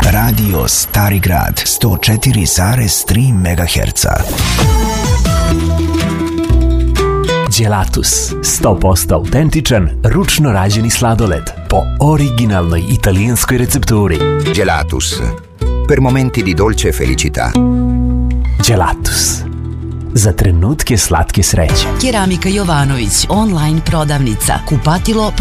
Radio Stari Grad 104,3 MHz. Gelatus, 100% autentičan, ručno rađeni sladoled po originalnoj italijanskoj recepturi. Gelatus, per momenti di dolce felicità. Gelatus, za trenutke slatke sreće. Keramika Jovanović, online prodavnica, kupatilo